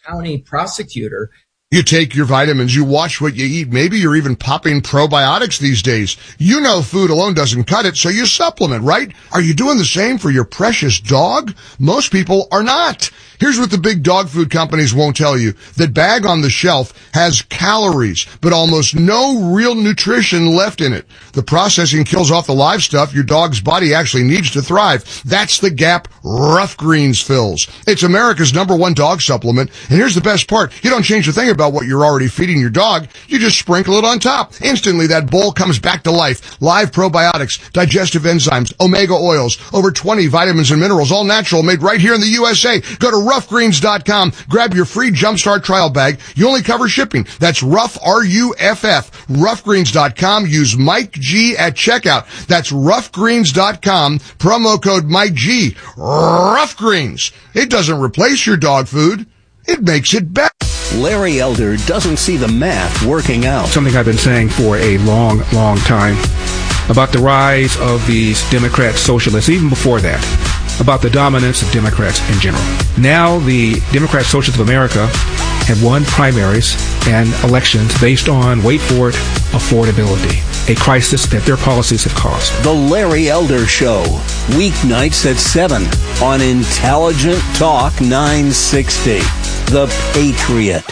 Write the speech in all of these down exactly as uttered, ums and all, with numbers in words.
county prosecutor. You take your vitamins, you watch what you eat. Maybe you're even popping probiotics these days. You know food alone doesn't cut it, so you supplement, right? Are you doing the same for your precious dog? Most people are not. Here's what the big dog food companies won't tell you. That bag on the shelf has calories, but almost no real nutrition left in it. The processing kills off the live stuff your dog's body actually needs to thrive. That's the gap Rough Greens fills. It's America's number one dog supplement, and here's the best part. You don't change a thing about what you're already feeding your dog. You just sprinkle it on top. Instantly, that bowl comes back to life. Live probiotics, digestive enzymes, omega oils, over twenty vitamins and minerals, all natural, made right here in the U S A. Go to rough greens dot com. Grab your free Jumpstart trial bag. You only cover shipping. That's Rough, R U F F. rough greens dot com. Use Mike G at checkout. That's rough greens dot com. Promo code Mike G. Rough Greens. It doesn't replace your dog food. It makes it better. Larry Elder doesn't see the math working out. Something I've been saying for a long, long time about the rise of these Democrat socialists, even before that, about the dominance of Democrats in general. Now the Democrat Socialists of America have won primaries and elections based on, wait for it, affordability, a crisis that their policies have caused. The Larry Elder Show, weeknights at seven on Intelligent Talk nine sixty. The Patriot.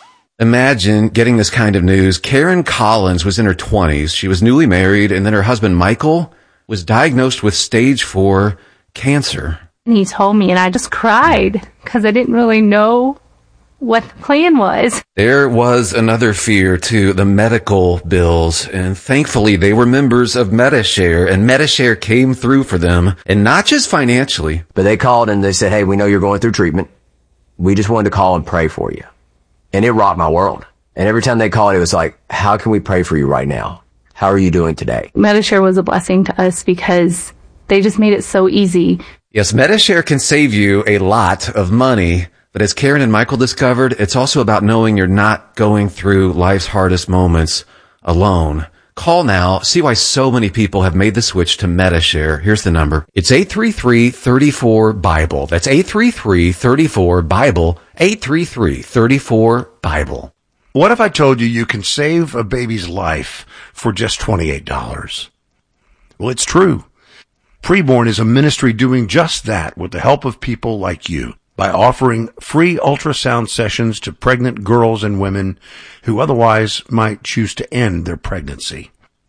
Imagine getting this kind of news. Karen Collins was in her twenties. She was newly married, and then her husband, Michael, was diagnosed with stage four cancer. And he told me, and I just cried because I didn't really know what the plan was. There was another fear, too, the medical bills, and thankfully they were members of Medi-Share, and Medi-Share came through for them, and not just financially. But they called and they said, hey, we know you're going through treatment. We just wanted to call and pray for you. And it rocked my world. And every time they called, it was like, how can we pray for you right now? How are you doing today? Medi-Share was a blessing to us because they just made it so easy. Yes, Medi-Share can save you a lot of money. But as Karen and Michael discovered, it's also about knowing you're not going through life's hardest moments alone. Call now. See why so many people have made the switch to Medi-Share. Here's the number. It's eight three three, three four, BIBLE. That's eight three three, three four, BIBLE. eight three three, three four, BIBLE. What if I told you you can save a baby's life for just twenty-eight dollars? Well, it's true. Preborn is a ministry doing just that with the help of people like you, by offering free ultrasound sessions to pregnant girls and women who otherwise might choose to end their pregnancy.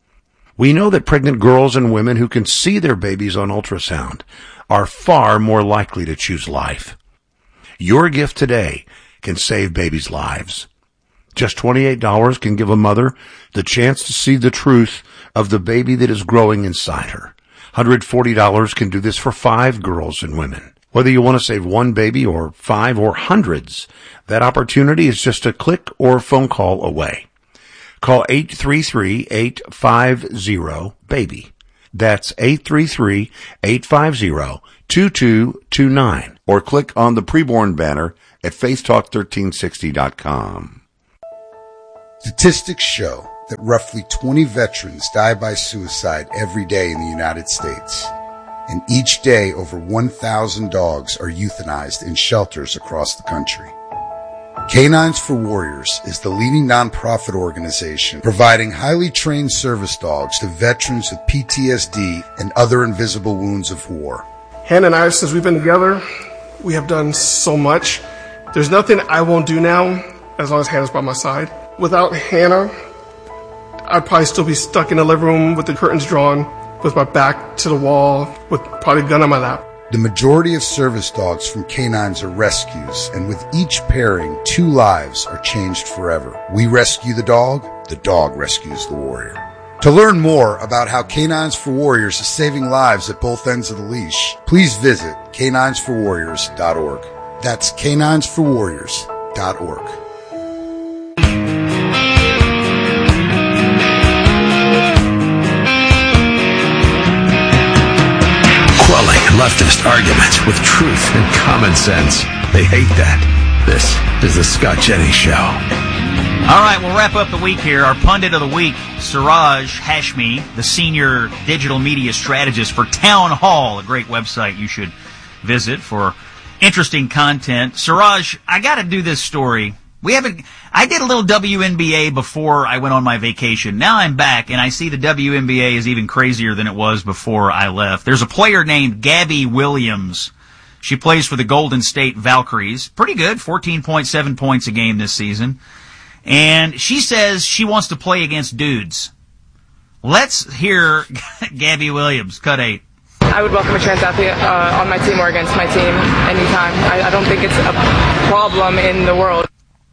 We know that pregnant girls and women who can see their babies on ultrasound are far more likely to choose life. Your gift today can save babies' lives. Just twenty-eight dollars can give a mother the chance to see the truth of the baby that is growing inside her. one hundred forty dollars can do this for five girls and women. Whether you want to save one baby or five or hundreds, that opportunity is just a click or phone call away. Call eight three three, eight five zero, BABY. That's eight three three, eight five zero, two two two nine. Or click on the Preborn banner at faith talk thirteen sixty dot com. Statistics show that roughly twenty veterans die by suicide every day in the United States. And each day, over one thousand dogs are euthanized in shelters across the country. Canines for Warriors is the leading nonprofit organization providing highly trained service dogs to veterans with P T S D and other invisible wounds of war. Hannah and I, since we've been together, we have done so much. There's nothing I won't do now as long as Hannah's by my side. Without Hannah, I'd probably still be stuck in the living room with the curtains drawn, with my back to the wall, with probably a gun on my lap. The majority of service dogs from Canines are rescues, and with each pairing, two lives are changed forever. We rescue the dog, the dog rescues the warrior. To learn more about how Canines for Warriors is saving lives at both ends of the leash, please visit canines for warriors dot org. That's canines for warriors dot org. Leftist arguments with truth and common sense. They hate that. This is the Scott Jennings Show. All right, we'll wrap up the week here. Our pundit of the week, Siraj Hashmi, the senior digital media strategist for Town Hall, a great website you should visit for interesting content. Siraj, I got to do this story. We haven't. I did a little W N B A before I went on my vacation. Now I'm back, and I see the W N B A is even crazier than it was before I left. There's a player named Gabby Williams. She plays for the Golden State Valkyries. Pretty good, fourteen point seven points a game this season. And she says she wants to play against dudes. Let's hear Gabby Williams, cut eight. I would welcome a trans athlete uh, on my team or against my team anytime. I, I don't think it's a problem in the world.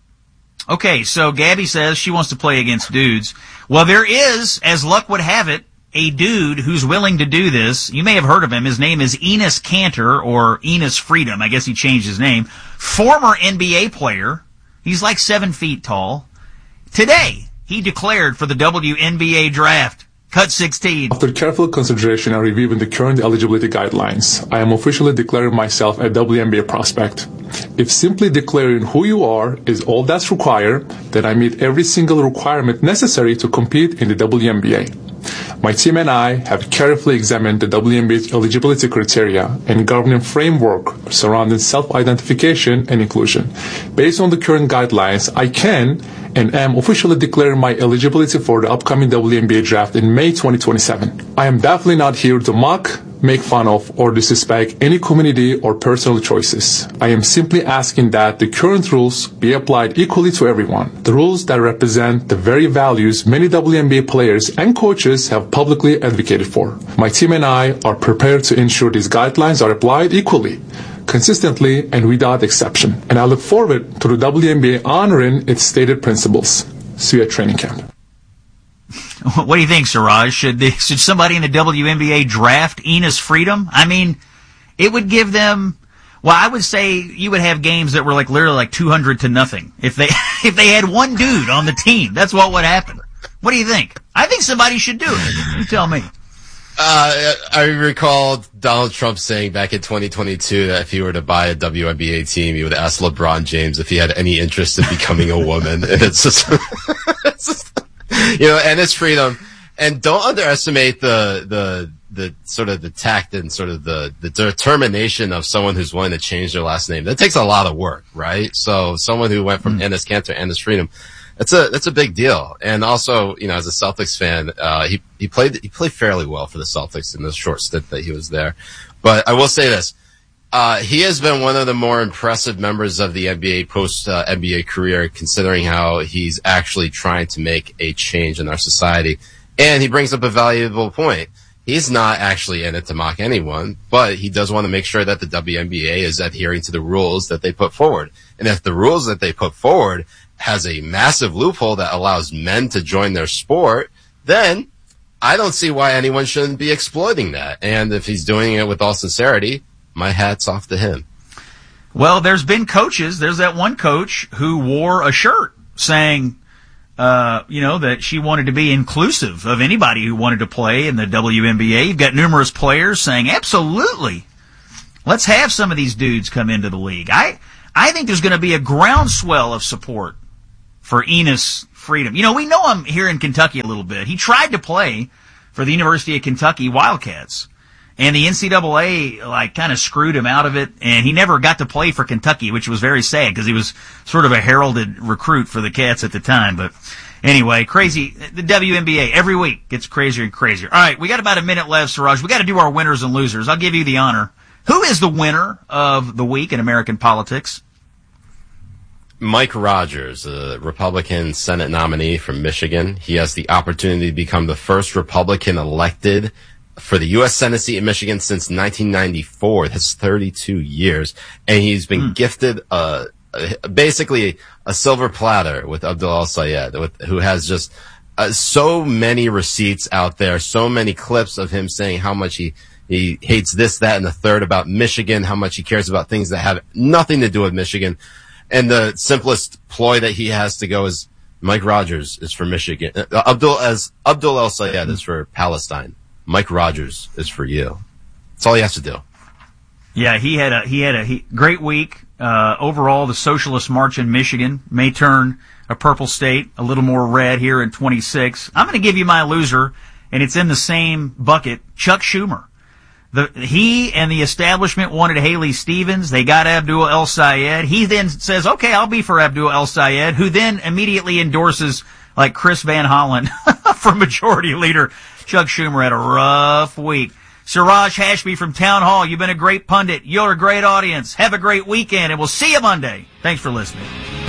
Okay, so Gabby says she wants to play against dudes. Well, there is, as luck would have it, a dude who's willing to do this. You may have heard of him. His name is Enes Kanter, or Enes Freedom. I guess he changed his name. Former N B A player. He's like seven feet tall. Today, he declared for the W N B A draft. Cut sixteen. After careful consideration and reviewing the current eligibility guidelines, I am officially declaring myself a W N B A prospect. If simply declaring who you are is all that's required, then I meet every single requirement necessary to compete in the W N B A. My team and I have carefully examined the W N B A eligibility criteria and governing framework surrounding self-identification and inclusion. Based on the current guidelines, I can and am officially declaring my eligibility for the upcoming W N B A draft in May twenty twenty-seven. I am definitely not here to mock, make fun of, or disrespect any community or personal choices. I am simply asking that the current rules be applied equally to everyone. The rules that represent the very values many W N B A players and coaches have publicly advocated for. My team and I are prepared to ensure these guidelines are applied equally, consistently, and without exception. And I look forward to the W N B A honoring its stated principles. See you at training camp. What do you think, Siraj? Should the, should somebody in the W N B A draft Enes Freedom? I mean, it would give them. Well, I would say you would have games that were like literally like two hundred to nothing if they if they had one dude on the team. That's what would happen. What do you think? I think somebody should do it. You tell me. Uh, I recall Donald Trump saying back in twenty twenty-two that if he were to buy a W N B A team, he would ask LeBron James if he had any interest in becoming a woman. And it's just, it's just, you know, and it's freedom. And don't underestimate the, the, the sort of the tact and sort of the, the determination of someone who's willing to change their last name. That takes a lot of work, right? So someone who went from mm. Enes Kanter to Enes Freedom, That's a, that's a big deal. And also, you know, as a Celtics fan, uh, he, he played, he played fairly well for the Celtics in the short stint that he was there. But I will say this, uh, he has been one of the more impressive members of the N B A post, uh, N B A career, considering how he's actually trying to make a change in our society. And he brings up a valuable point. He's not actually in it to mock anyone, but he does want to make sure that the W N B A is adhering to the rules that they put forward. And if the rules that they put forward has a massive loophole that allows men to join their sport, then I don't see why anyone shouldn't be exploiting that. And if he's doing it with all sincerity, my hat's off to him. Well, there's been coaches. There's that one coach who wore a shirt saying, uh, you know, that she wanted to be inclusive of anybody who wanted to play in the W N B A. You've got numerous players saying, absolutely, let's have some of these dudes come into the league. I, I think there's going to be a groundswell of support for Enes Freedom. You know, we know him here in Kentucky a little bit. He tried to play for the University of Kentucky Wildcats, and the N C double A, like, kind of screwed him out of it, and he never got to play for Kentucky, which was very sad, because he was sort of a heralded recruit for the Cats at the time. But anyway, crazy. The W N B A, every week, gets crazier and crazier. All right, we got about a minute left, Siraj. We got to do our winners and losers. I'll give you the honor. Who is the winner of the week in American politics? Mike Rogers, a Republican Senate nominee from Michigan. He has the opportunity to become the first Republican elected for the U S Senate seat in Michigan since nineteen ninety-four. That's thirty-two years. And he's been mm. gifted a, a, basically a silver platter with Abdul El-Sayed, with, who has just uh, so many receipts out there, so many clips of him saying how much he he hates this, that, and the third about Michigan, how much he cares about things that have nothing to do with Michigan. And the simplest ploy that he has to go is Mike Rogers is for Michigan. Uh, Abdul as Abdul El-Sayed is for Palestine. Mike Rogers is for you. That's all he has to do. Yeah, he had a he had a he, great week. Uh, overall, the Socialist March in Michigan may turn a purple state a little more red here in twenty-six. I'm going to give you my loser, and it's in the same bucket. Chuck Schumer. The, he and the establishment wanted Haley Stevens. They got Abdul El Sayed. He then says, okay, I'll be for Abdul El Sayed, who then immediately endorses like Chris Van Hollen for Majority Leader. Chuck Schumer had a rough week. Siraj Hashmi from Town Hall, you've been a great pundit. You're a great audience. Have a great weekend, and we'll see you Monday. Thanks for listening.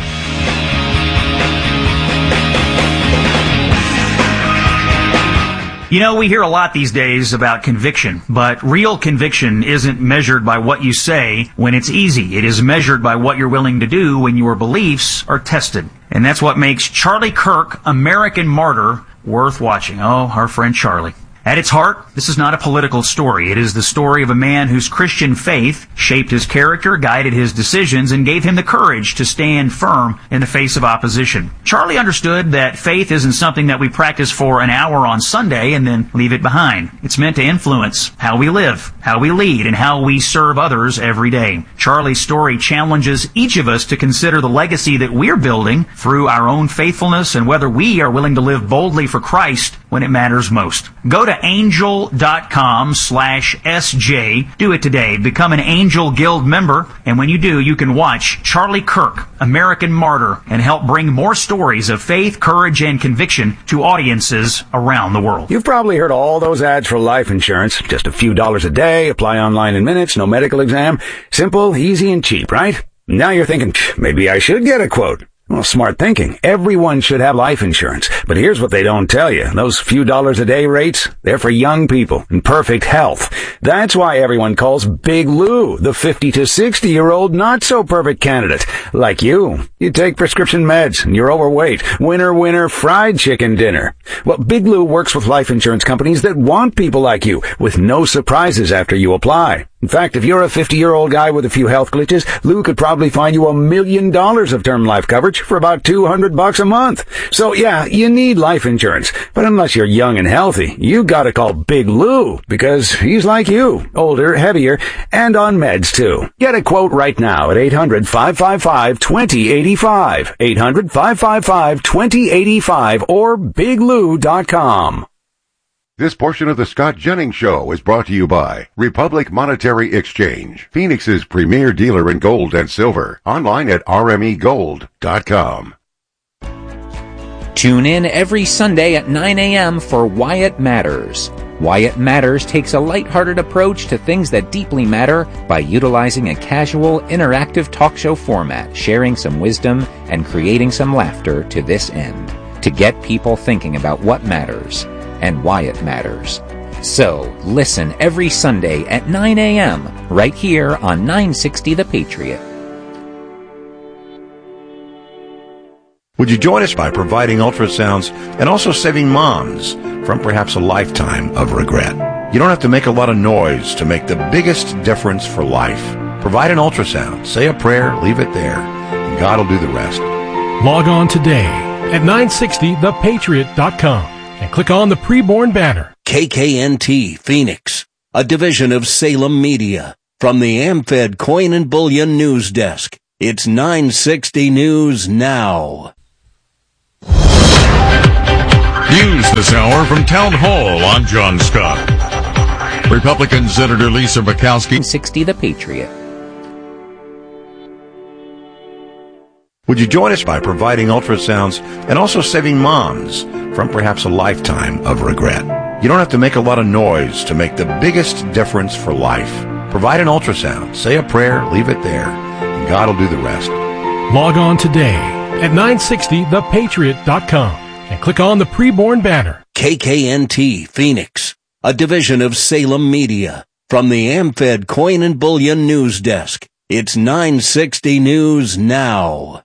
You know, we hear a lot these days about conviction, but real conviction isn't measured by what you say when it's easy. It is measured by what you're willing to do when your beliefs are tested. And that's what makes Charlie Kirk, American Martyr, worth watching. Oh, our friend Charlie. At its heart, this is not a political story. It is the story of a man whose Christian faith shaped his character, guided his decisions, and gave him the courage to stand firm in the face of opposition. Charlie understood that faith isn't something that we practice for an hour on Sunday and then leave it behind. It's meant to influence how we live, how we lead, and how we serve others every day. Charlie's story challenges each of us to consider the legacy that we're building through our own faithfulness and whether we are willing to live boldly for Christ when it matters most. Go to angel.com slash SJ. Do it today. Become an Angel Guild member. And when you do, you can watch Charlie Kirk, American Martyr, and help bring more stories of faith, courage, and conviction to audiences around the world. You've probably heard all those ads for life insurance. Just a few dollars a day, apply online in minutes, no medical exam. Simple, easy, and cheap, right? Now you're thinking, maybe I should get a quote. Well, smart thinking. Everyone should have life insurance. But here's what they don't tell you. Those few dollars a day rates, they're for young people in perfect health. That's why everyone calls Big Lou the fifty to sixty year old not so perfect candidate. Like you. You take prescription meds and you're overweight. Winner, winner, fried chicken dinner. Well, Big Lou works with life insurance companies that want people like you with no surprises after you apply. In fact, if you're a fifty-year-old guy with a few health glitches, Lou could probably find you a million dollars of term life coverage for about two hundred bucks a month. So yeah, you need life insurance. But unless you're young and healthy, you gotta call Big Lou because he's like you, older, heavier, and on meds too. Get a quote right now at eight hundred, five five five, two zero eight five, eight hundred, five five five, two zero eight five, or big lou dot com. This portion of the Scott Jennings Show is brought to you by Republic Monetary Exchange, Phoenix's premier dealer in gold and silver. Online at r m e gold dot com. Tune in every Sunday at nine a.m. for Wyatt Matters. Wyatt Matters takes a lighthearted approach to things that deeply matter by utilizing a casual, interactive talk show format, sharing some wisdom and creating some laughter to this end, to get people thinking about what matters and why it matters. So, listen every Sunday at nine a.m. right here on nine sixty The Patriot. Would you join us by providing ultrasounds and also saving moms from perhaps a lifetime of regret? You don't have to make a lot of noise to make the biggest difference for life. Provide an ultrasound, say a prayer, leave it there, and God will do the rest. Log on today at nine sixty the patriot dot com. and click on the preborn banner. K K N T Phoenix, a division of Salem Media. From the AmFed Coin and Bullion News Desk, it's nine sixty News Now. News this hour from Town Hall. I'm John Scott. Republican Senator Lisa Murkowski. sixty The Patriot. Would you join us by providing ultrasounds and also saving moms from perhaps a lifetime of regret? You don't have to make a lot of noise to make the biggest difference for life. Provide an ultrasound, say a prayer, leave it there, and God will do the rest. Log on today at nine sixty the patriot dot com and click on the preborn banner. K K N T Phoenix, a division of Salem Media. From the AmFed Coin and Bullion News Desk, it's nine sixty News Now.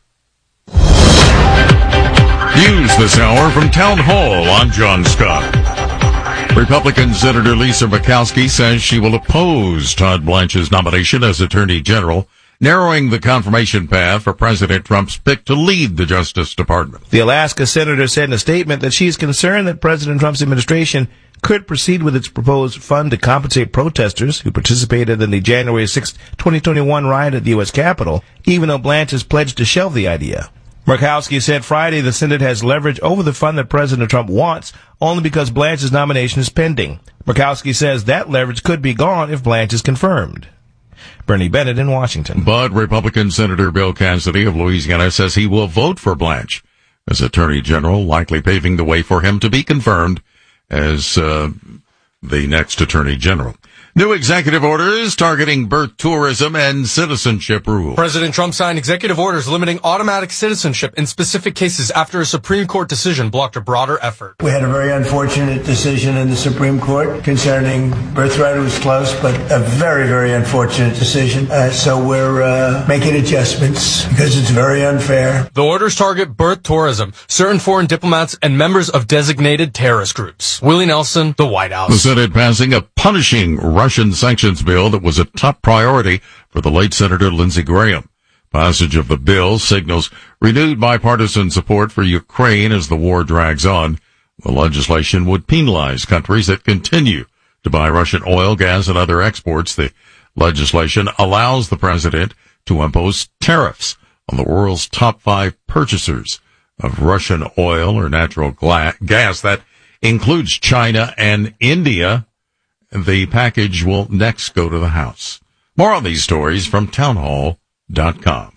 News this hour from Town Hall. I'm John Scott. Republican Senator Lisa Murkowski says she will oppose Todd Blanche's nomination as Attorney General, narrowing the confirmation path for President Trump's pick to lead the Justice Department. The Alaska senator said in a statement that she is concerned that President Trump's administration could proceed with its proposed fund to compensate protesters who participated in the January sixth, twenty twenty-one riot at the U S Capitol, even though Blanche has pledged to shelve the idea. Murkowski said Friday the Senate has leverage over the fund that President Trump wants only because Blanche's nomination is pending. Murkowski says that leverage could be gone if Blanche is confirmed. Bernie Bennett in Washington. But Republican Senator Bill Cassidy of Louisiana says he will vote for Blanche as Attorney General, likely paving the way for him to be confirmed as uh, the next Attorney General. New executive orders targeting birth tourism and citizenship rules. President Trump signed executive orders limiting automatic citizenship in specific cases after a Supreme Court decision blocked a broader effort. We had a very unfortunate decision in the Supreme Court concerning birthright. It was close, but a very, very unfortunate decision. Uh, so we're uh, making adjustments because it's very unfair. The orders target birth tourism, certain foreign diplomats, and members of designated terrorist groups. Willie Nelson, the White House. The Senate passing a punishing Russian sanctions bill that was a top priority for the late Senator Lindsey Graham. Passage of the bill signals renewed bipartisan support for Ukraine as the war drags on. The legislation would penalize countries that continue to buy Russian oil, gas, and other exports. The legislation allows the president to impose tariffs on the world's top five purchasers of Russian oil or natural gas. That includes China and India. The package will next go to the House. More on these stories from townhall dot com.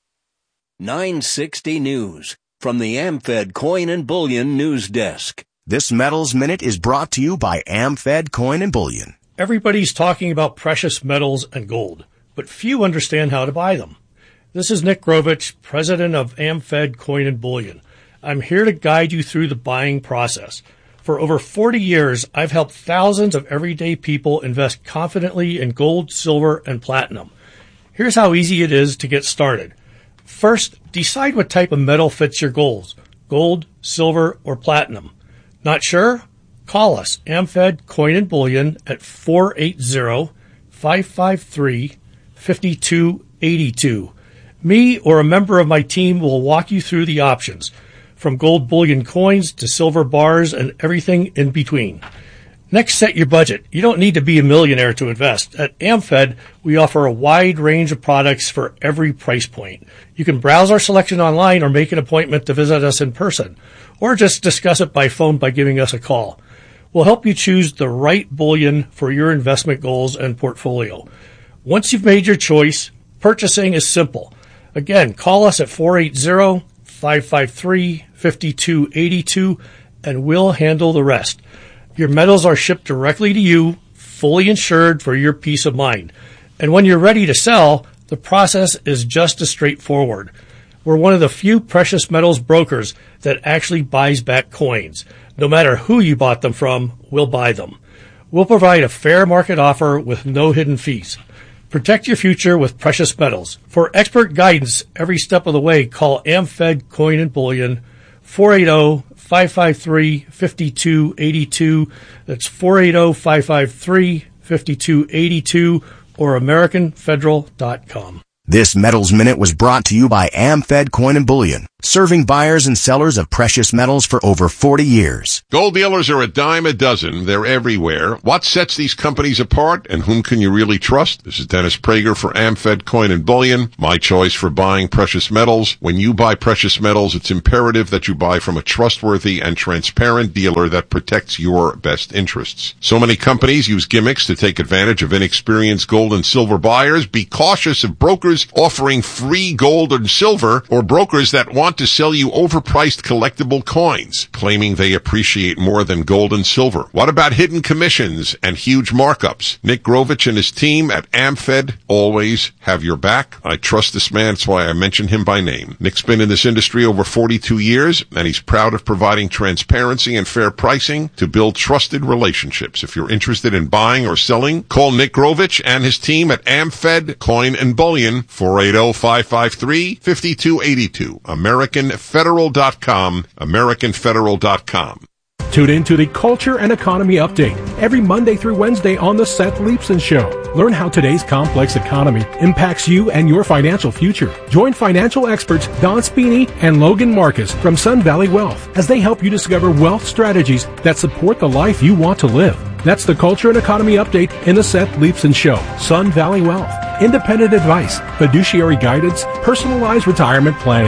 nine sixty News from the AmFed Coin and Bullion News Desk. This Metals Minute is brought to you by AmFed Coin and Bullion. Everybody's talking about precious metals and gold, but few understand how to buy them. This is Nick Grovich, president of AmFed Coin and Bullion. I'm here to guide you through the buying process. For over forty years, I've helped thousands of everyday people invest confidently in gold, silver, and platinum. Here's how easy it is to get started. First, decide what type of metal fits your goals, gold, silver, or platinum. Not sure? Call us, AmFed Coin and Bullion, at four eight zero, five five three, five two eight two. Me or a member of my team will walk you through the options, from gold bullion coins to silver bars and everything in between. Next, set your budget. You don't need to be a millionaire to invest. At AmFed, we offer a wide range of products for every price point. You can browse our selection online or make an appointment to visit us in person, or just discuss it by phone by giving us a call. We'll help you choose the right bullion for your investment goals and portfolio. Once you've made your choice, purchasing is simple. Again, call us at four eight zero, five five three, five two eight two, and we'll handle the rest. Your metals are shipped directly to you, fully insured for your peace of mind. And when you're ready to sell, the process is just as straightforward. We're one of the few precious metals brokers that actually buys back coins. No matter who you bought them from, we'll buy them. We'll provide a fair market offer with no hidden fees. Protect your future with precious metals. For expert guidance every step of the way, call AmFed Coin and Bullion, four eight zero, five five three, five two eight two. That's four eight zero, five five three, five two eight two, or American Federal dot com. This Metals Minute was brought to you by AmFed Coin and Bullion, serving buyers and sellers of precious metals for over forty years. Gold dealers are a dime a dozen. They're everywhere. What sets these companies apart, and whom can you really trust? This is Dennis Prager for AmFed Coin and Bullion, my choice for buying precious metals. When you buy precious metals, it's imperative that you buy from a trustworthy and transparent dealer that protects your best interests. So many companies use gimmicks to take advantage of inexperienced gold and silver buyers. Be cautious of brokers offering free gold and silver, or brokers that want to sell you overpriced collectible coins, claiming they appreciate more than gold and silver. What about hidden commissions and huge markups? Nick Grovich and his team at AmFed always have your back. I trust this man. That's why I mention him by name. Nick's been in this industry over forty-two years, and he's proud of providing transparency and fair pricing to build trusted relationships. If you're interested in buying or selling, call Nick Grovich and his team at AmFed Coin and Bullion, four eight zero, five five three, five two eight two. American Federal dot com, American Federal dot com. Tune in to the Culture and Economy Update every Monday through Wednesday on The Seth Leibsohn Show. Learn how today's complex economy impacts you and your financial future. Join financial experts Don Spini and Logan Marcus from Sun Valley Wealth as they help you discover wealth strategies that support the life you want to live. That's the Culture and Economy Update in The Seth Leibsohn Show. Sun Valley Wealth. Independent advice, fiduciary guidance, personalized retirement planning.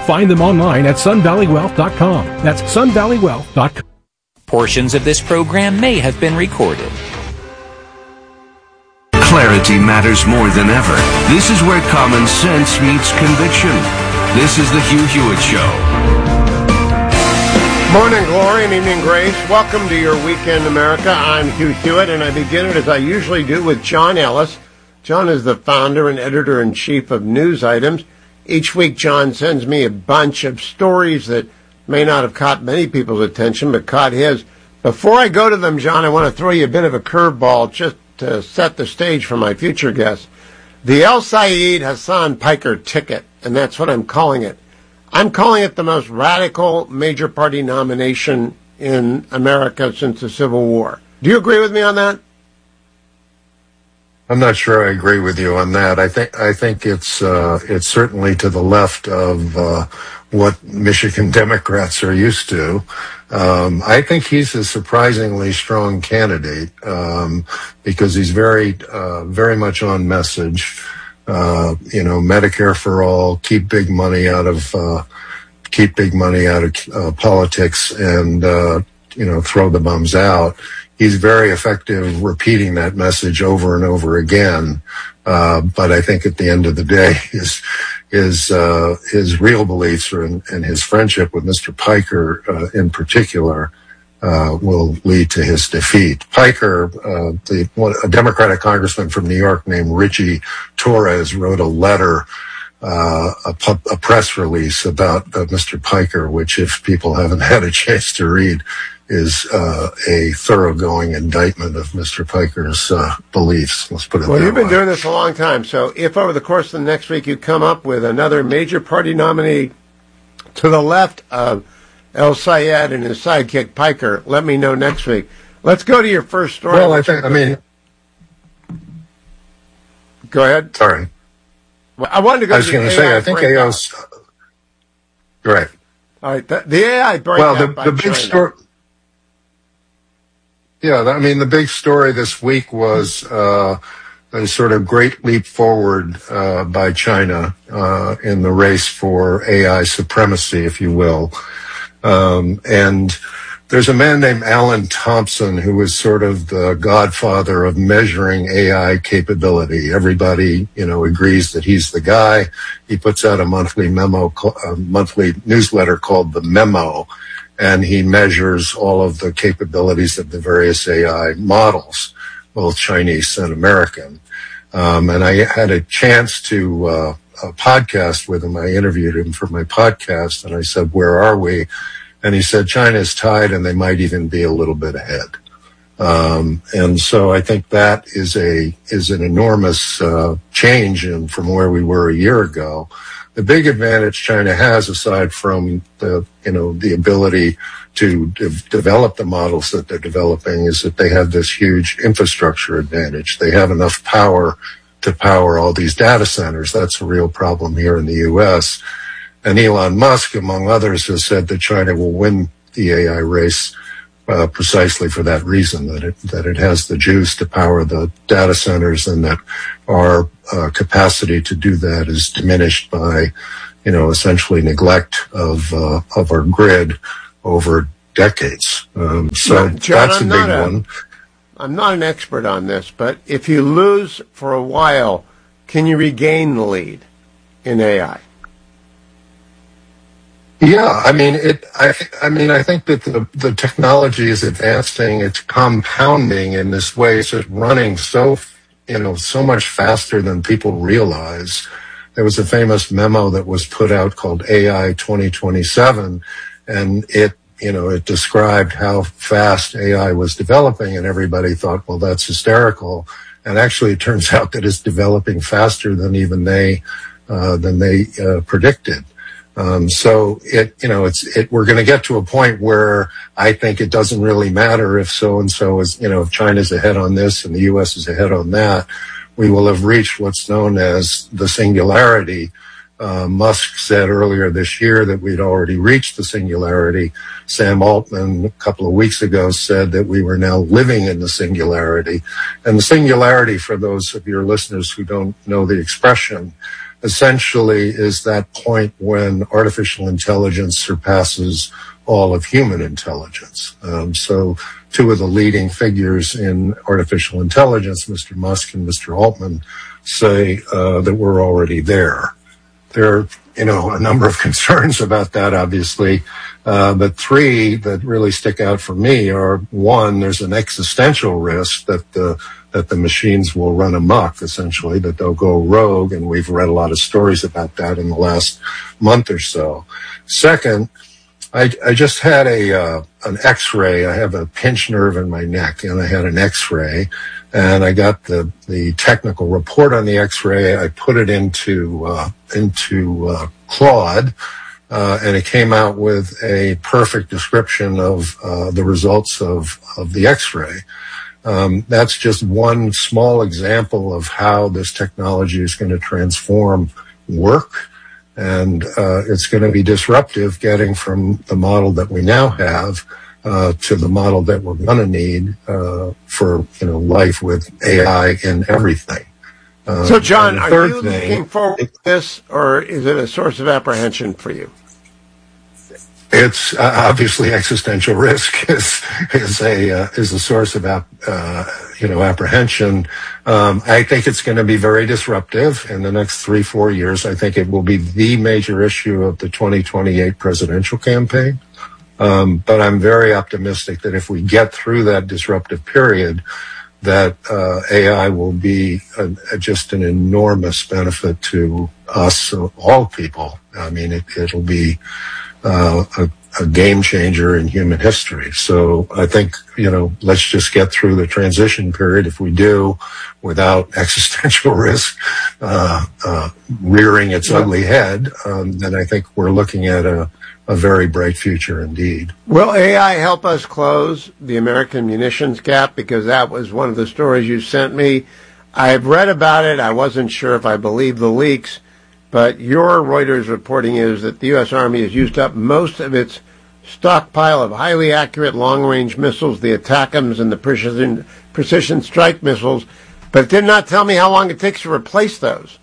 Find them online at sun valley wealth dot com. That's sun valley wealth dot com. Portions of this program may have been recorded. Clarity matters more than ever. This is where common sense meets conviction. This is the Hugh Hewitt Show. Morning glory and evening grace. Welcome to your weekend, America. I'm Hugh Hewitt, and I begin it as I usually do with John Ellis. John is the founder and editor-in-chief of News Items. Each week, John sends me a bunch of stories that may not have caught many people's attention, but caught his. Before I go to them, John, I want to throw you a bit of a curveball just to set the stage for my future guests. The El Sayed Hassan Piker ticket, and that's what I'm calling it. I'm calling it the most radical major party nomination in America since the Civil War. Do you agree with me on that? I'm not sure I agree with you on that. I think I think it's uh, it's certainly to the left of uh, what Michigan Democrats are used to. Um, I think he's a surprisingly strong candidate um, because he's very uh, very much on message. Uh, you know, Medicare for all, keep big money out of uh, keep big money out of uh, politics, and uh, you know, throw the bums out. He's very effective repeating that message over and over again. Uh, but I think at the end of the day, his, his, uh, his real beliefs are in, and his friendship with Mister Piker, uh, in particular, uh, will lead to his defeat. Piker, uh, the, one, a Democratic congressman from New York named Richie Torres wrote a letter, uh, a, pub, a press release about uh, Mister Piker, which if people haven't had a chance to read, is uh, a thoroughgoing indictment of Mister Piker's uh, beliefs. Let's put it well, that way. Well, you've been doing this a long time, so if over the course of the next week you come up with another major party nominee to the left of El Sayed and his sidekick Piker, let me know next week. Let's go to your first story. Well, I think, I mean... Go ahead. Sorry. Well, I wanted to go I was to going to say, I think A O's... Right. All right, the, the A I breakout Well, the, by the big China. story... Yeah, I mean, the big story this week was uh, a sort of great leap forward uh, by China uh, in the race for A I supremacy, if you will. Um, and there's a man named Alan Thompson who is sort of the godfather of measuring A I capability. Everybody, you know, agrees that he's the guy. He puts out a monthly memo, a monthly newsletter called The Memo, and he measures all of the capabilities of the various A I models, both Chinese and American. Um, and I had a chance to uh, a podcast with him. I interviewed him for my podcast, and I said, where are we? And he said, China's tied, and they might even be a little bit ahead. Um, and so I think that is a is an enormous uh, change in, from where we were a year ago. The big advantage China has, aside from the, you know, the ability to de- develop the models that they're developing, is that they have this huge infrastructure advantage. They have enough power to power all these data centers. That's a real problem here in the U S. And Elon Musk, among others, has said that China will win the A I race uh, precisely for that reason, that it that it has the juice to power the data centers, and that our uh, capacity to do that is diminished by, you know, essentially neglect of uh, of our grid over decades. Um, so John, that's I'm a big not one. A, I'm not an expert on this, but if you lose for a while, can you regain the lead in A I? Yeah, I mean, it. I, I mean, I think that the the technology is advancing. It's compounding in this way. It's just running so, you know, so much faster than people realize. There was a famous memo that was put out called A I twenty twenty-seven, and it, you know, it described how fast A I was developing, and everybody thought, well, that's hysterical. And actually, it turns out that it's developing faster than even they uh, than they uh, predicted. Um, so it, you know, it's, it, we're going to get to a point where I think it doesn't really matter if so-and-so is, you know, if China's ahead on this and the U S is ahead on that. We will have reached what's known as the singularity. Uh, Musk said earlier this year that we'd already reached the singularity. Sam Altman a couple of weeks ago said that we were now living in the singularity. And the singularity, for those of your listeners who don't know the expression, essentially is that point when artificial intelligence surpasses all of human intelligence. Um, so two of the leading figures in artificial intelligence, Mister Musk and Mister Altman, say uh, that we're already there. There are, you know, a number of concerns about that, obviously, uh, but three that really stick out for me are, one, there's an existential risk that the that the machines will run amok, essentially, that they'll go rogue, and we've read a lot of stories about that in the last month or so. Second, I, I just had a uh, an X-ray. I have a pinched nerve in my neck, and I had an X-ray, and I got the the technical report on the X-ray. I put it into uh, into uh, Claude, uh, and it came out with a perfect description of uh, the results of of the X-ray. Um, that's just one small example of how this technology is going to transform work. And uh, it's going to be disruptive getting from the model that we now have uh, to the model that we're going to need uh, for, you know, life with A I in everything. Uh, so, John, are you thing, looking forward to this, or is it a source of apprehension for you? It's uh, obviously existential risk is is a uh, is a source of ap- uh, you know apprehension. Um, I think it's going to be very disruptive in the next three four years. I think it will be the major issue of the twenty twenty-eight presidential campaign. Um, but I'm very optimistic that if we get through that disruptive period, that uh, A I will be a, a, just an enormous benefit to us, all people. I mean, it, it'll be Uh, a, a game changer in human history. So I think, you know, let's just get through the transition period. If we do, without existential risk uh, uh, rearing its ugly head, um, then I think we're looking at a, a very bright future indeed. Will A I help us close the American munitions gap? Because that was one of the stories you sent me. I've read about it. I wasn't sure if I believed the leaks. But your Reuters reporting is that the U S. Army has used up most of its stockpile of highly accurate long-range missiles, the ATACMS and the precision, precision strike missiles, but it did not tell me how long it takes to replace those.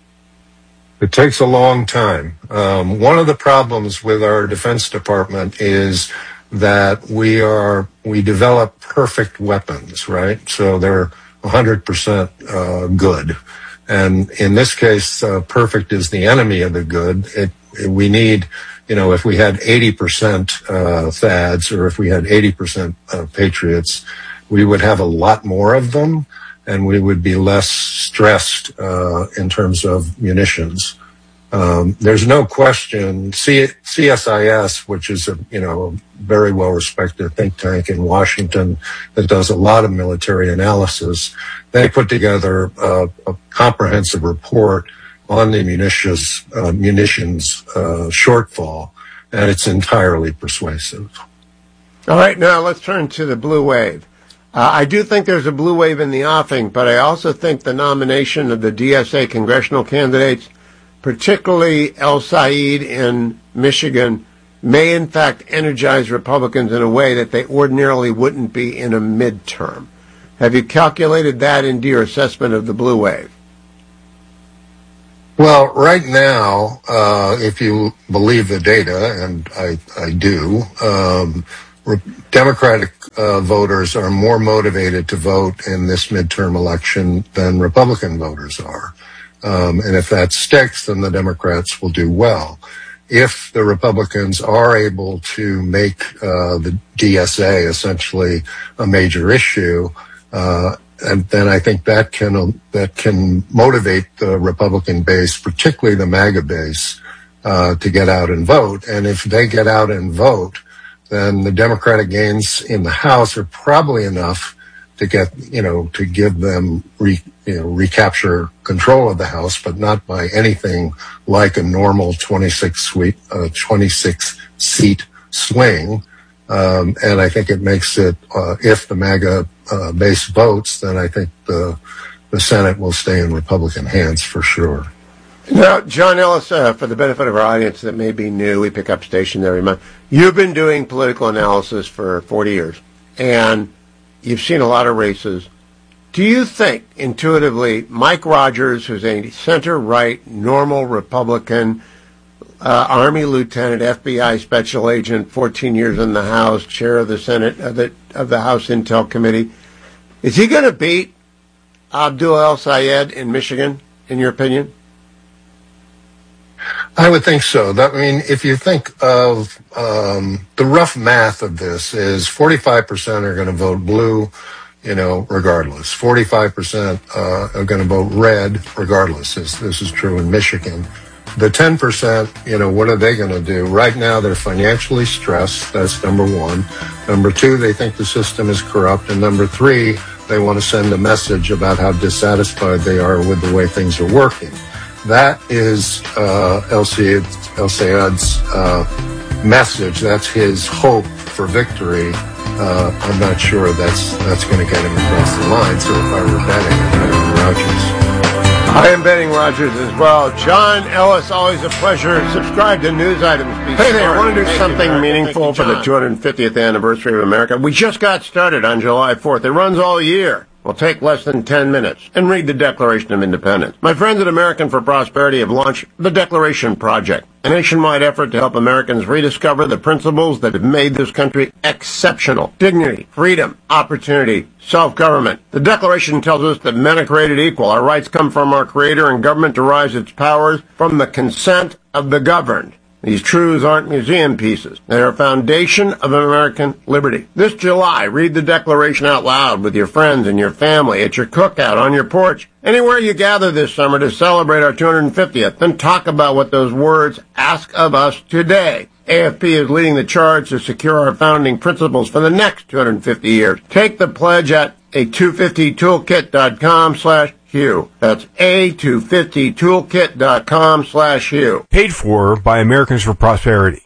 It takes a long time. Um, one of the problems with our Defense Department is that we are we develop perfect weapons, right? So they're one hundred percent uh, good. And in this case, uh, perfect is the enemy of the good. It, it, we need, you know, if we had eighty percent uh, T H A Ds or if we had eighty percent uh, Patriots, we would have a lot more of them, and we would be less stressed uh, in terms of munitions. Um, there's no question. C- CSIS, which is a you know very well respected think tank in Washington that does a lot of military analysis, they put together uh, a comprehensive report on the munitions uh, munitions uh, shortfall, and it's entirely persuasive. All right, now let's turn to the blue wave. Uh, I do think there's a blue wave in the offing, but I also think the nomination of the D S A congressional candidates, particularly El Said in Michigan, may in fact energize Republicans in a way that they ordinarily wouldn't be in a midterm. Have you calculated that into your assessment of the blue wave? Well, right now, uh, if you believe the data, and I, I do, um, Democratic uh, voters are more motivated to vote in this midterm election than Republican voters are. Um, and if that sticks, then the Democrats will do well. If the Republicans are able to make uh, the D S A essentially a major issue, uh, and then I think that can that can motivate the Republican base, particularly the MAGA base, uh, to get out and vote. And if they get out and vote, then the Democratic gains in the House are probably enough to get, you know, to give them, re, you know, recapture control of the House, but not by anything like a normal twenty-six seat, uh, twenty-six seat swing. Um, and I think it makes it, uh, if the MAGA uh, base votes, then I think the the Senate will stay in Republican hands for sure. Now, John Ellis, uh, for the benefit of our audience that may be new, we pick up stations every month. You've been doing political analysis for forty years, and you've seen a lot of races. Do you think, intuitively, Mike Rogers, who's a center-right, normal Republican, uh, Army lieutenant, F B I special agent, fourteen years in the House, chair of the Senate, of the, of the House Intel Committee, is he going to beat Abdul El-Sayed in Michigan, in your opinion? I would think so. That, I mean, if you think of um, the rough math of this is forty-five percent are going to vote blue, you know, regardless. forty-five percent uh, are going to vote red regardless. This, this is true in Michigan. The ten percent, you know, what are they going to do? Right now, they're financially stressed. That's number one. Number two, they think the system is corrupt. And number three, they want to send a message about how dissatisfied they are with the way things are working. That is uh, El-Sayed's, El-Sayed's uh, message. That's his hope for victory. Uh, I'm not sure that's that's going to get him across the line. So if I were betting, I'd bet on Rogers. I am betting Rogers as well. John Ellis, always a pleasure. Subscribe to News Items. Be hey there, I want to do something you, meaningful for the two hundred fiftieth anniversary of America. We just got started on July fourth. It runs all year. Will take less than ten minutes and read the Declaration of Independence. My friends at American for Prosperity have launched the Declaration Project, a nationwide effort to help Americans rediscover the principles that have made this country exceptional. Dignity, freedom, opportunity, self-government. The Declaration tells us that men are created equal. Our rights come from our Creator, and government derives its powers from the consent of the governed. These truths aren't museum pieces. They are a foundation of American liberty. This July, read the Declaration out loud with your friends and your family, at your cookout, on your porch, anywhere you gather this summer to celebrate our two hundred fiftieth. Then talk about what those words ask of us today. A F P is leading the charge to secure our founding principles for the next two hundred fifty years. Take the pledge at a two fifty toolkit dot com slash Hugh. That's a two fifty toolkit dot com slash Hugh. Paid for by Americans for Prosperity.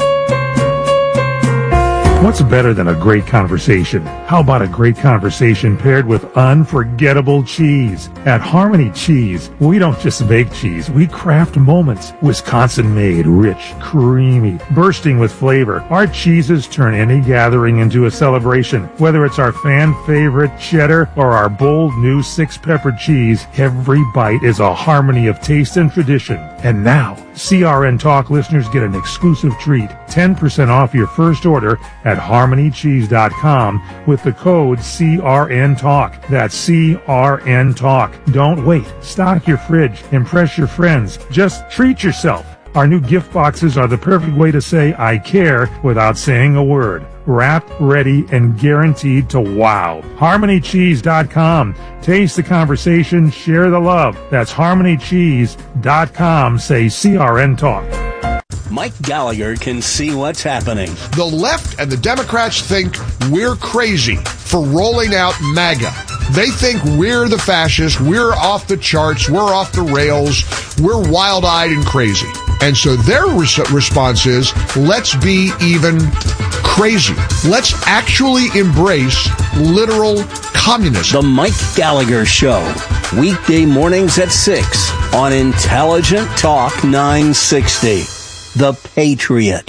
What's better than a great conversation? How about a great conversation paired with unforgettable cheese? At Harmony Cheese, we don't just make cheese, we craft moments. Wisconsin-made, rich, creamy, bursting with flavor. Our cheeses turn any gathering into a celebration. Whether it's our fan-favorite cheddar or our bold new six-pepper cheese, every bite is a harmony of taste and tradition. And now, C R N Talk listeners get an exclusive treat, ten percent off your first order at harmony cheese dot com with the code C R N Talk. That's C R N Talk. Don't wait. Stock your fridge. Impress your friends. Just treat yourself. Our new gift boxes are the perfect way to say I care without saying a word. Wrapped, ready, and guaranteed to wow. harmony cheese dot com. Taste the conversation, share the love. That's harmony cheese dot com. Say C R N Talk. Mike Gallagher can see what's happening. The left and the Democrats think we're crazy for rolling out MAGA. They think we're the fascists, we're off the charts, we're off the rails, we're wild-eyed and crazy. And so their res- response is, let's be even crazy. Let's actually embrace literal communism. The Mike Gallagher Show, weekday mornings at six on Intelligent Talk nine sixty. The Patriot.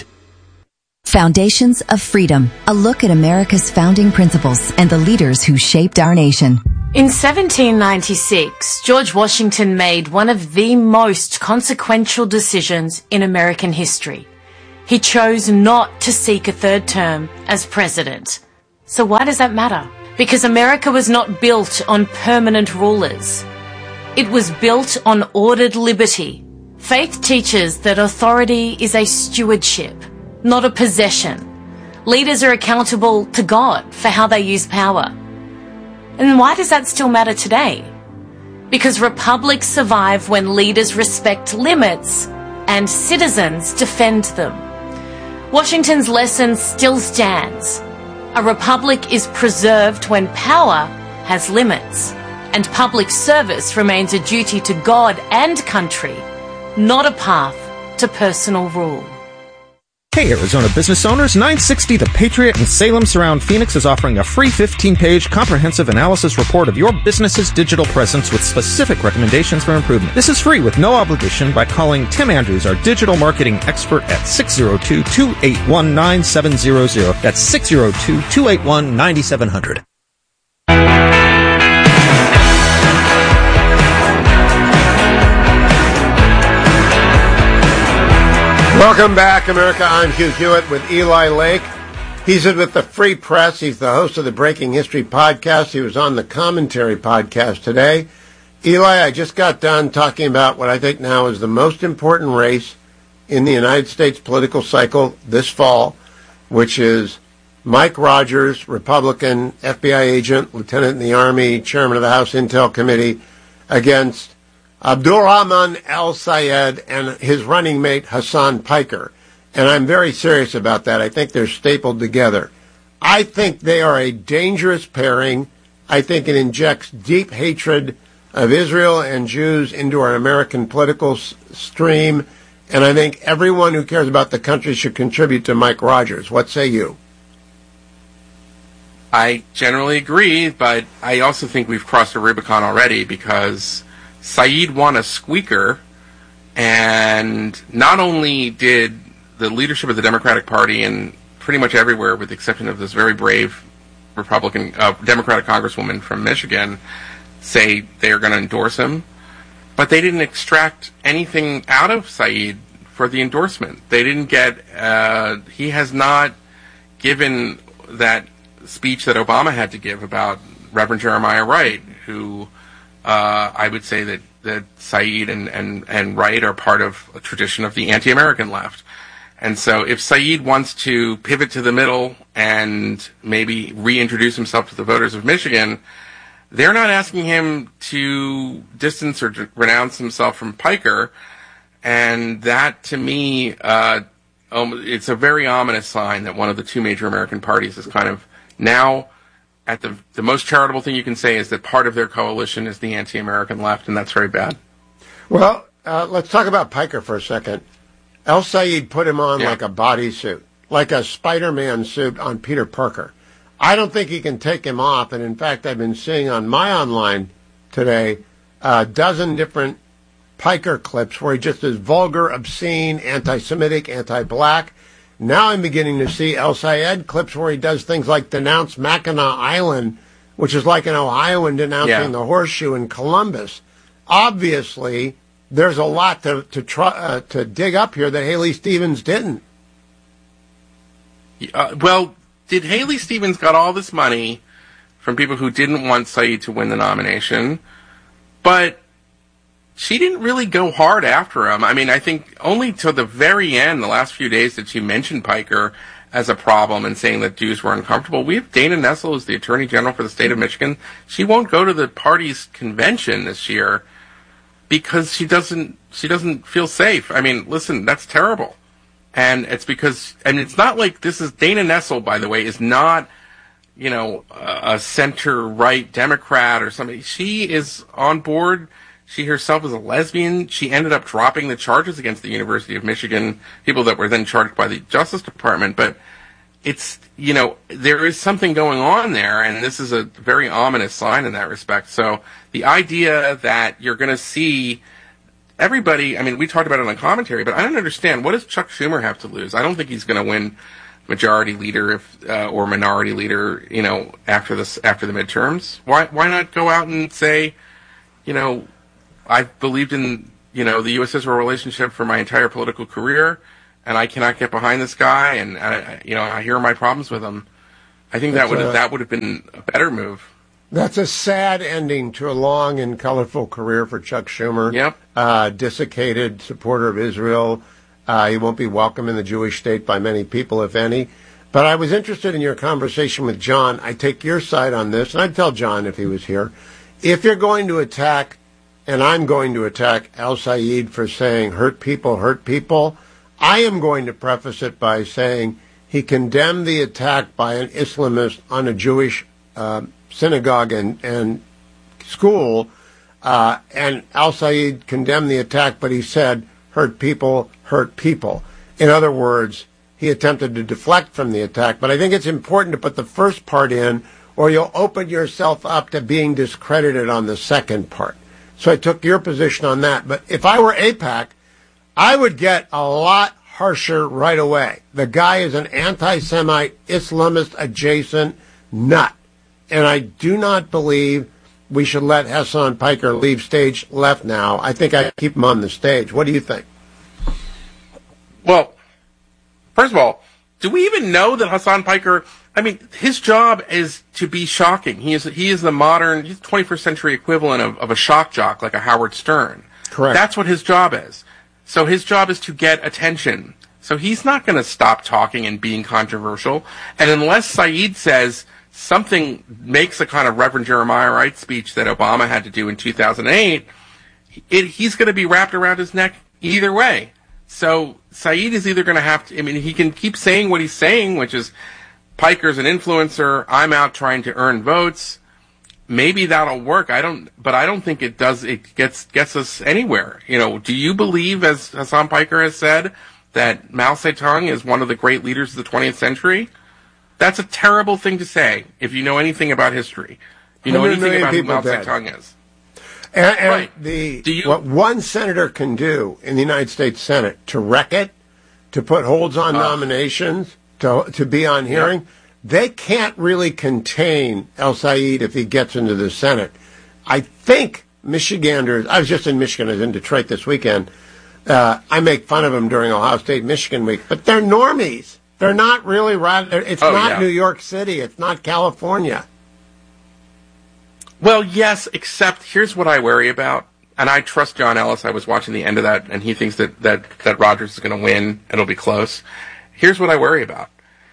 Foundations of Freedom, a look at America's founding principles and the leaders who shaped our nation. In seventeen ninety-six, George Washington made one of the most consequential decisions in American history. He chose not to seek a third term as president. So why does that matter? Because America was not built on permanent rulers. It was built on ordered liberty. Faith teaches that authority is a stewardship, not a possession. Leaders are accountable to God for how they use power. And why does that still matter today? Because republics survive when leaders respect limits and citizens defend them. Washington's lesson still stands. A republic is preserved when power has limits, and public service remains a duty to God and country, not a path to personal rule. Hey Arizona business owners, nine sixty The Patriot in Salem Surround Phoenix is offering a free fifteen-page comprehensive analysis report of your business's digital presence with specific recommendations for improvement. This is free with no obligation by calling Tim Andrews, our digital marketing expert, at six oh two, two eight one, nine seven zero zero. That's six oh two, two eight one, nine seven zero zero. Welcome back, America. I'm Hugh Hewitt with Eli Lake. He's with the Free Press. He's the host of the Breaking History podcast. He was on the Commentary podcast today. Eli, I just got done talking about what I think now is the most important race in the United States political cycle this fall, which is Mike Rogers, Republican, F B I agent, lieutenant in the Army, chairman of the House Intel Committee, against Abdulrahman al-Sayed and his running mate Hassan Piker. And I'm very serious about that. I think they're stapled together. I think they are a dangerous pairing. I think it injects deep hatred of Israel and Jews into our American political s- stream. And I think everyone who cares about the country should contribute to Mike Rogers. What say you? I generally agree, but I also think we've crossed a Rubicon already because Saeed won a squeaker, and not only did the leadership of the Democratic Party and pretty much everywhere, with the exception of this very brave Republican, uh, Democratic Congresswoman from Michigan, say they are going to endorse him, but they didn't extract anything out of Saeed for the endorsement. They didn't get, uh, he has not given that speech that Obama had to give about Reverend Jeremiah Wright, who uh, I would say that, that Saeed and, and, and Wright are part of a tradition of the anti-American left. And so if Saeed wants to pivot to the middle and maybe reintroduce himself to the voters of Michigan, they're not asking him to distance or to renounce himself from Piker. And that, to me, uh, um, it's a very ominous sign that one of the two major American parties is kind of now at the the most charitable thing you can say is that part of their coalition is the anti-American left, and that's very bad. Well, uh, let's talk about Piker for a second. El-Sayed put him on yeah. like a bodysuit, like a Spider-Man suit on Peter Parker. I don't think he can take him off, and in fact, I've been seeing on my online today a dozen different Piker clips where he just is vulgar, obscene, anti-Semitic, anti-black. Now I'm beginning to see El-Sayed clips where he does things like denounce Mackinac Island, which is like an Ohioan denouncing yeah. the horseshoe in Columbus. Obviously, there's a lot to to try uh, to dig up here that Haley Stevens didn't. Uh, well, did Haley Stevens got all this money from people who didn't want Saeed to win the nomination, but she didn't really go hard after him. I mean, I think only to the very end, the last few days, did she mention Piker as a problem and saying that Jews were uncomfortable. We have Dana Nessel, who's the Attorney General for the state of Michigan. She won't go to the party's convention this year because she doesn't she doesn't feel safe. I mean, listen, that's terrible. And it's because, and it's not like this is, Dana Nessel, by the way, is not, you know, a center-right Democrat or somebody. She is on board. She herself is a lesbian. She ended up dropping the charges against the University of Michigan, people that were then charged by the Justice Department. But it's, you know, there is something going on there, and this is a very ominous sign in that respect. So the idea that you're going to see everybody, I mean, we talked about it on Commentary, but I don't understand. What does Chuck Schumer have to lose? I don't think he's going to win majority leader if, uh, or minority leader, you know, after this, after the midterms. Why, why not go out and say, you know, I've believed in, you know, the U S Israel relationship for my entire political career, and I cannot get behind this guy, and, I, you know, I hear my problems with him. I think that would have, that would have been a better move. That's a sad ending to a long and colorful career for Chuck Schumer. Yep. Uh, desiccated supporter of Israel. Uh, he won't be welcome in the Jewish state by many people, if any. But I was interested in your conversation with John. I take your side on this, and I'd tell John if he was here. If you're going to attack, and I'm going to attack El-Sayed for saying hurt people, hurt people, I am going to preface it by saying he condemned the attack by an Islamist on a Jewish uh, synagogue and, and school, uh, and El-Sayed condemned the attack, but he said, hurt people, hurt people. In other words, he attempted to deflect from the attack, but I think it's important to put the first part in, or you'll open yourself up to being discredited on the second part. So I took your position on that. But if I were AIPAC, I would get a lot harsher right away. The guy is an anti-Semite, Islamist-adjacent nut. And I do not believe we should let Hassan Piker leave stage left now. I think I keep him on the stage. What do you think? Well, of all, do we even know that Hassan Piker, I mean, his job is to be shocking. He is he is the modern, he's the twenty-first century equivalent of, of a shock jock, like a Howard Stern. Correct. That's what his job is. So his job is to get attention. So he's not going to stop talking and being controversial. And unless Saeed says something makes a kind of Reverend Jeremiah Wright speech that Obama had to do in two thousand eight, it, he's going to be wrapped around his neck either way. So Saeed is either going to have to, I mean, he can keep saying what he's saying, which is Piker's an influencer, I'm out trying to earn votes. Maybe that'll work. I don't, but I don't think it does, it gets, gets us anywhere. You know, do you believe, as Hassan Piker has said, that Mao Zedong is one of the great leaders of the twentieth century? That's a terrible thing to say if you know anything about history. If you know anything about who Mao Zedong is. And, and right. the Do you, what one senator can do in the United States Senate to wreck it, to put holds on uh, nominations, to to be on hearing, yeah. They can't really contain El Said if he gets into the Senate. I think Michiganders, I was just in Michigan, I was in Detroit this weekend. Uh, I make fun of them during Ohio State Michigan week, but they're normies. They're not really right. It's oh, not yeah. New York City. It's not California. Well, yes, except here's what I worry about, and I trust John Ellis. I was watching the end of that, and he thinks that, that, that Rogers is going to win. It'll be close. Here's what I worry about.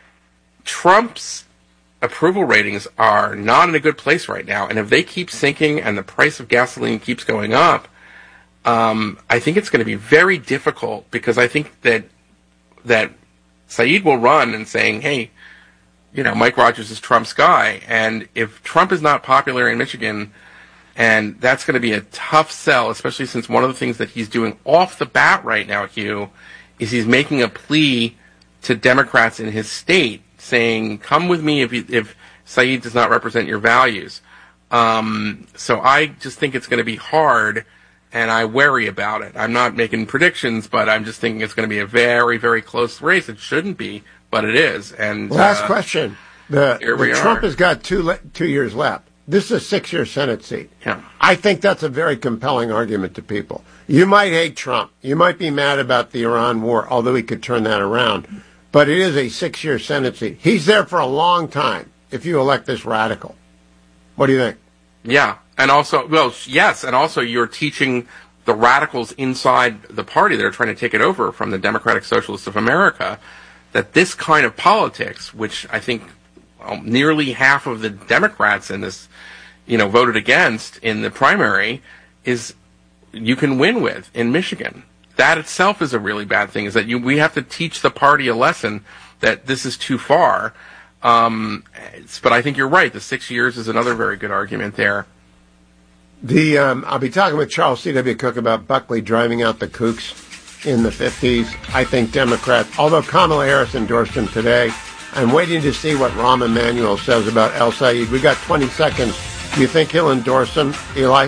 Trump's approval ratings are not in a good place right now, and if they keep sinking and the price of gasoline keeps going up, um, I think it's going to be very difficult, because I think that that Saeed will run and saying, hey, you know, Mike Rogers is Trump's guy. And if Trump is not popular in Michigan, and that's going to be a tough sell, especially since one of the things that he's doing off the bat right now, Hugh, is he's making a plea to Democrats in his state saying, come with me if you, if Saeed does not represent your values. Um, so I just think it's going to be hard, and I worry about it. I'm not making predictions, but I'm just thinking it's going to be a very, very close race. It shouldn't be, but it is. And last uh, question: the, here we the Trump are. has got two le- two years left. This is a six-year Senate seat. Yeah. I think that's a very compelling argument to people. You might hate Trump. You might be mad about the Iran war, although he could turn that around. But it is a six-year Senate seat. He's there for a long time if you elect this radical. What do you think? Yeah. And also, well, yes, and also you're teaching the radicals inside the party that are trying to take it over from the Democratic Socialists of America that this kind of politics, which I think well, nearly half of the Democrats in this, you know, voted against in the primary, is you can win with in Michigan. That itself is a really bad thing, is that you, we have to teach the party a lesson that this is too far. Um, but I think you're right. The six years is another very good argument there. The um, I'll be talking with Charles C W. Cook about Buckley driving out the kooks in the fifties. I think Democrats, although Kamala Harris endorsed him today, I'm waiting to see what Rahm Emanuel says about El Said. We got twenty seconds. Do you think he'll endorse him, Eli?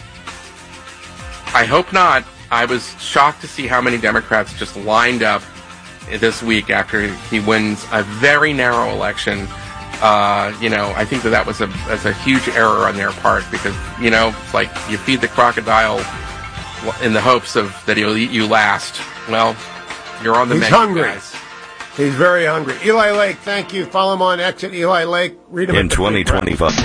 I hope not. I was shocked to see how many Democrats just lined up this week after he wins a very narrow election. Uh, you know, I think that that was a, was a huge error on their part, because, you know, it's like you feed the crocodile in the hopes of that he'll eat you last. Well, you're on the He's menu, hungry. guys. He's very hungry. Eli Lake, thank you. Follow him on X at Eli Lake. Read him in twenty twenty-five.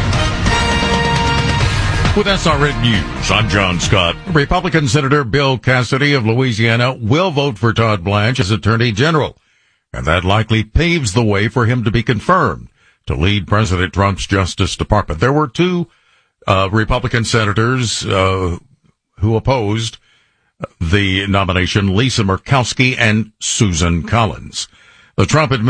With S R N News, I'm John Scott. Republican Senator Bill Cassidy of Louisiana will vote for Todd Blanche as Attorney General, and that likely paves the way for him to be confirmed to lead President Trump's Justice Department. There were two uh, Republican senators uh, who opposed the nomination, Lisa Murkowski and Susan Collins. The Trump administration